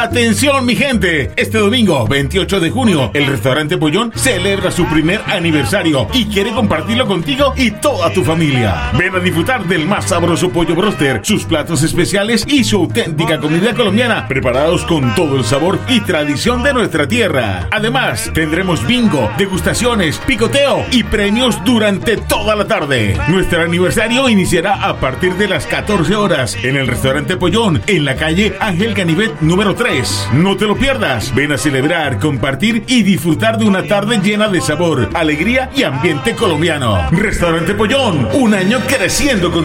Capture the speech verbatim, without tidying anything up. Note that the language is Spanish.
Atención mi gente, este domingo veintiocho de junio el restaurante Pollón celebra su primer aniversario y quiere compartirlo contigo y toda tu familia. Ven a disfrutar del más sabroso pollo broster, sus platos especiales y su auténtica comida colombiana, preparados con todo el sabor y tradición de nuestra tierra. Además, tendremos bingo, degustaciones, picoteo y premios durante toda la tarde. Nuestro aniversario iniciará a partir de las catorce horas en el restaurante Pollón, en la calle Ángel Ganivet número tres. No te lo pierdas. Ven a celebrar, compartir y disfrutar de una tarde llena de sabor, alegría y ambiente colombiano. Restaurante Pollón, un año creciendo con